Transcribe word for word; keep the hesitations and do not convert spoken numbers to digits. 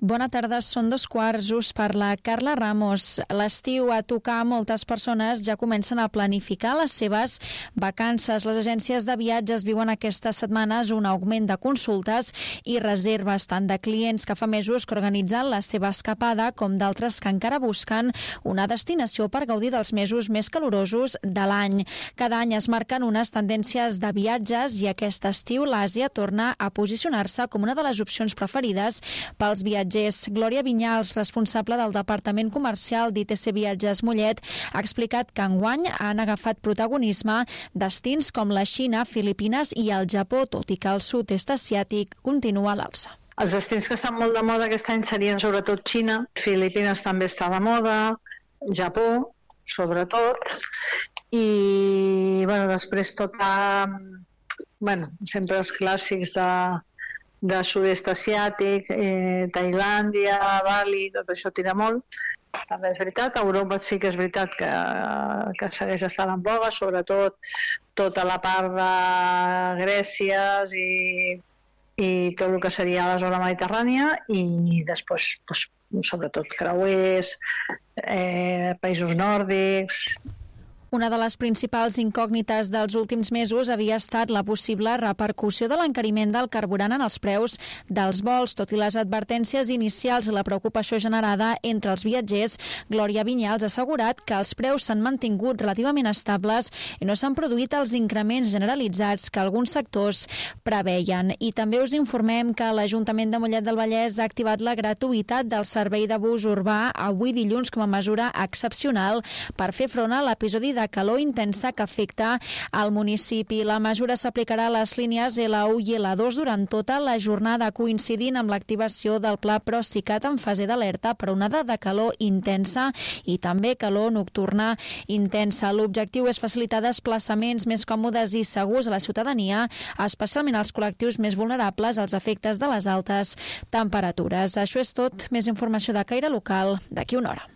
Bona tarda, són dos quarts, us parla Carla Ramos. L'estiu a tocar, moltes persones ja comencen a planificar les seves vacances. Les agències de viatges viuen aquestes setmanes un augment de consultes i reserves, tant de clients que fa mesos que organitzen la seva escapada com d'altres que encara busquen una destinació per gaudir dels mesos més calorosos de l'any. Cada any es marquen unes tendències de viatges i aquest estiu l'Àsia torna a posicionar-se com una de les opcions preferides pels viatgers. Glòria Vinyals, responsable del Departament Comercial d'I T C Viatges Mollet, ha explicat que enguany han agafat protagonisme destins com la Xina, Filipines i el Japó, tot i que el sud-est asiàtic continua a l'alça. Els destins que estan molt de moda aquest any serien sobretot Xina, Filipines també està de moda, Japó, sobretot, i bueno, després tota, bueno, sempre els clàssics de de sud-est asiàtic, eh, Tailàndia, Bali, tot això tira molt. També és veritat, a Europa sí que és veritat que, que segueix estant en boga, sobretot tota la part de Grècia i, i tot el que seria la zona mediterrània, i després, doncs, sobretot creuers, eh, països nòrdics. Una de les principals incògnites dels últims mesos havia estat la possible repercussió de l'encariment del carburant en els preus dels vols. Tot i les advertències inicials i la preocupació generada entre els viatgers, Glòria Vinyals ha assegurat que els preus s'han mantingut relativament estables i no s'han produït els increments generalitzats que alguns sectors preveien. I també us informem que l'Ajuntament de Mollet del Vallès ha activat la gratuïtat del servei de bus urbà avui dilluns com a mesura excepcional per fer front a l'episodi de calor intensa que afecta al municipi. La mesura s'aplicarà a les línies L u i L dos durant tota la jornada, coincidint amb l'activació del Pla Procicat en fase d'alerta per onada de calor intensa i també calor nocturna intensa. L'objectiu és facilitar desplaçaments més còmodes i segurs a la ciutadania, especialment als col·lectius més vulnerables als efectes de les altes temperatures. Això és tot. Més informació de caire local d'aquí una hora.